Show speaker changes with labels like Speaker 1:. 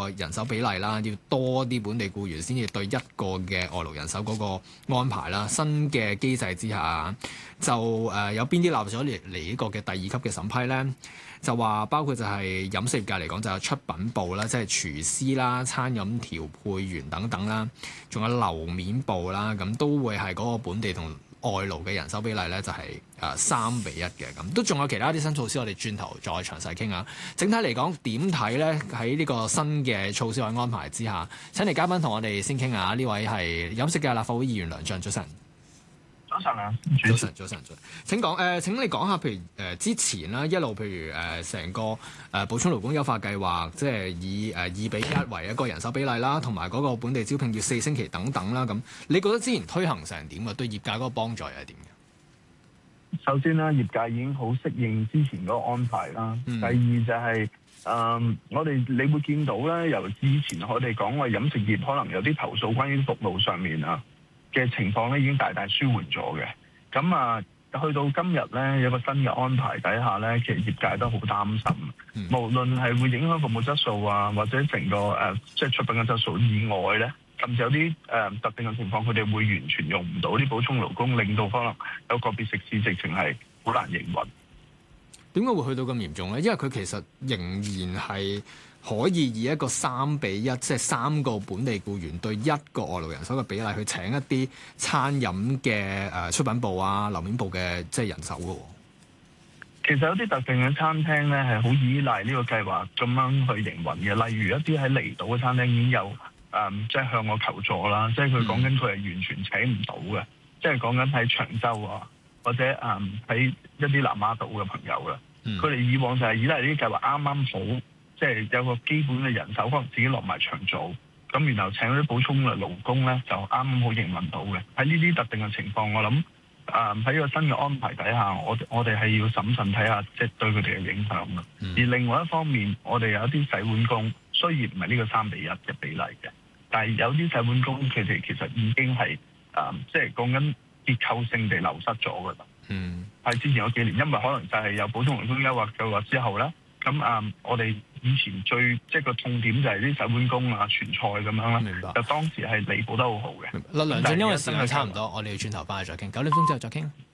Speaker 1: 個人手比例啦，要多啲本地僱員先至對一個嘅外勞人手嗰個安排啦。新嘅機制之下，就有邊啲納入咗嚟呢個嘅第二級嘅審批咧？就話包括就係飲食業界嚟講，就有出品部啦，即係廚師啦、餐飲調配員等等啦，仲有樓面部啦，咁都會係嗰個本地同外勞嘅人手比例咧，就係3:1嘅咁，都仲有其他啲新措施，我哋轉頭再詳細傾下。整體嚟講點睇咧？喺呢個新嘅措施或安排之下，請嚟嘉賓同我哋先傾下。呢位係飲食界立法會議員梁進，早晨。
Speaker 2: 早晨啊，
Speaker 1: 早晨。請你講下，譬如之前啦，一路譬如成個補充勞工優化計劃，即係以2:1為一個人手比例啦，同埋嗰個本地招聘要4星期等等啦。咁你覺得之前推行成點啊？對業界嗰個幫助又係點嘅？
Speaker 2: 首先啦，業界已經好適應之前嗰個安排啦。第二就係你會見到咧，由之前我哋講話飲食業可能有啲投訴關於服務上面啊嘅情況咧，已經大大舒緩咗嘅。咁去到今日咧，有個新嘅安排底下咧，其實業界都好擔心。無論係會影響服務質素啊，或者成個即係出品嘅質素以外咧，甚至有啲特定嘅情況，佢哋會完全用唔到啲補充勞工，令到可能有個別食肆直情係好難營運。
Speaker 1: 點解會去到咁嚴重咧？因為佢其實仍然係可以以一個3:1，即係3個本地僱員對一個外勞人手嘅比例去請一啲餐飲嘅出品部啊、樓面部嘅即係人手嘅。
Speaker 2: 其實有啲特定嘅餐廳咧係好依賴呢個計劃咁樣去營運嘅，例如一啲喺離島嘅餐廳已經有即係向我求助啦，即係佢講緊佢係完全請唔到嘅，即係講緊喺長洲啊，或者喺一啲南丫島嘅朋友啦，佢哋以往就係依賴呢啲計劃啱啱好。即係有個基本嘅人手，可能自己落埋場做，咁然後請啲補充嘅勞工咧，就啱啱好營運到嘅。喺呢啲特定嘅情況，我諗喺呢個新嘅安排底下，我哋係要審慎睇下，即係對佢哋嘅影響啦。而另外一方面，我哋有一啲洗碗工，雖然唔係呢個3:1嘅比例嘅，但係有啲洗碗工佢哋其實已經係即係講緊結構性地流失咗㗎啦。係之前有幾年，因為可能就係有補充勞工優化計劃之後咧，咁我哋以前即係個痛點就係啲洗碗工啊、傳菜咁樣啦。明白。就當時係彌補得好好嘅。
Speaker 1: 梁進，因為時間差唔多，我哋要轉頭翻去再傾。9點鐘之後再傾。